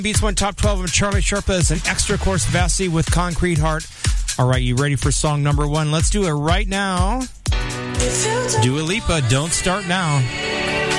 Beats One Top 12 of Charlie Sharpa is an extra course Vassie with Concrete Heart. All right, you ready for song number one? Let's do it right now. Dua Lipa, Don't Start Now.